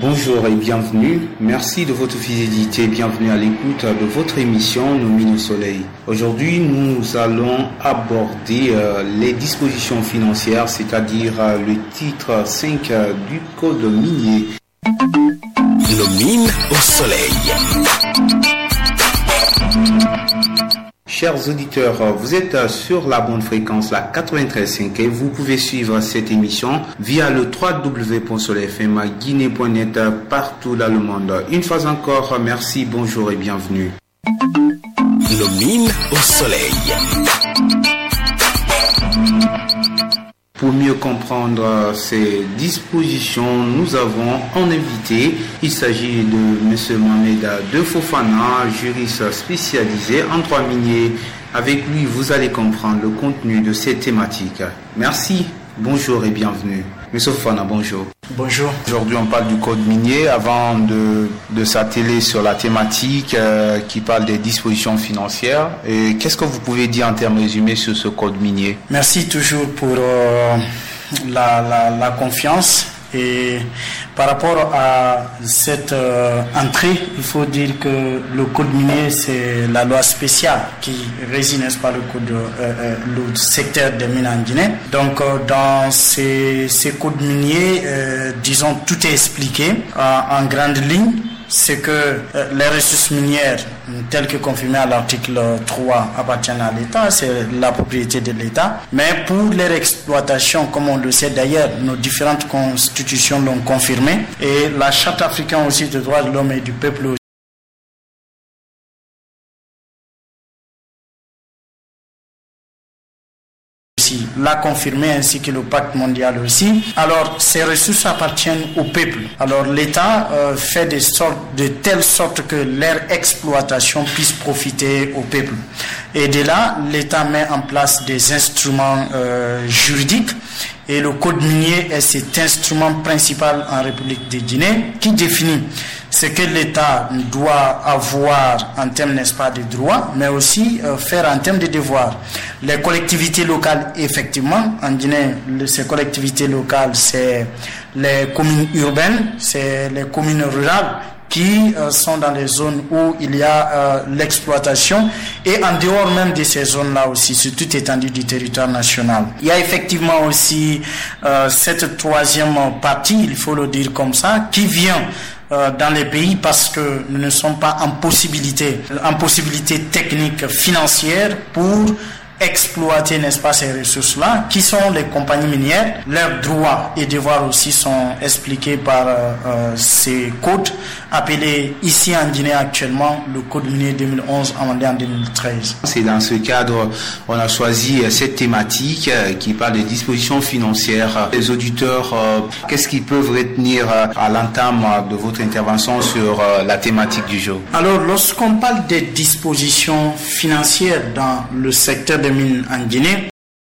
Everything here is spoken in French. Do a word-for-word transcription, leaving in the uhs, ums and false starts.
Bonjour et bienvenue. Merci de votre fidélité. Bienvenue à l'écoute de votre émission Nos mines au soleil. Aujourd'hui, nous allons aborder euh, les dispositions financières, c'est-à-dire euh, le titre cinq euh, du Code minier. Nos mines au soleil. Chers auditeurs, vous êtes sur la bonne fréquence, la quatre-vingt-treize virgule cinq, et vous pouvez suivre cette émission via le w w w point soleil f m guinée point net partout dans le monde. Une fois encore, merci, bonjour et bienvenue. Nos mines au soleil. Pour mieux comprendre ces dispositions, nous avons un invité. Il s'agit de M. Mohamed De Fofana, juriste spécialisé en droit minier. Avec lui, vous allez comprendre le contenu de ces thématiques. Merci, bonjour et bienvenue. M. Fofana, bonjour. Bonjour. Aujourd'hui, on parle du code minier avant de, de s'atteler sur la thématique euh, qui parle des dispositions financières. Et qu'est-ce que vous pouvez dire en termes résumés sur ce code minier? Merci toujours pour euh, la, la, la confiance. Et par rapport à cette euh, entrée, il faut dire que le code minier, c'est la loi spéciale qui régit, n'est-ce pas, le code, euh, euh, le secteur des mines en Guinée. Donc, euh, dans ces, ces codes miniers, euh, disons, tout est expliqué euh, en grande ligne. C'est que euh, les ressources minières, telles que confirmées à l'article trois, appartiennent à l'État, c'est la propriété de l'État. Mais pour leur exploitation, comme on le sait d'ailleurs, nos différentes constitutions l'ont confirmé, et la Charte africaine aussi des droits de l'homme et du peuple aussi, l'a confirmé, ainsi que le pacte mondial aussi. Alors, ces ressources appartiennent au peuple. Alors, l'État euh, fait de, sorte, de telle sorte que leur exploitation puisse profiter au peuple. Et de là, l'État met en place des instruments euh, juridiques. Et le code minier est cet instrument principal en République de Guinée qui définit ce que l'État doit avoir en termes, n'est-ce pas, de droits, mais aussi euh, faire en termes de devoirs. Les collectivités locales, effectivement, en Guinée, le, ces collectivités locales, c'est les communes urbaines, c'est les communes rurales qui euh, sont dans les zones où il y a euh, l'exploitation, et en dehors même de ces zones-là aussi, sur toute étendue du territoire national. Il y a effectivement aussi euh, cette troisième partie, il faut le dire comme ça, qui vient euh, dans les pays parce que nous ne sommes pas en possibilité, en possibilité technique financière pour exploiter, n'est-ce pas, ces ressources-là, qui sont les compagnies minières. Leurs droits et devoirs aussi sont expliqués par euh, ces codes, appelés ici en Guinée actuellement le code minier deux mille onze, amendé en deux mille treize. C'est dans ce cadre on a choisi cette thématique qui parle des dispositions financières. Les auditeurs, euh, qu'est-ce qu'ils peuvent retenir à l'entame de votre intervention sur euh, la thématique du jour? Alors, lorsqu'on parle des dispositions financières dans le secteur des mines en Guinée,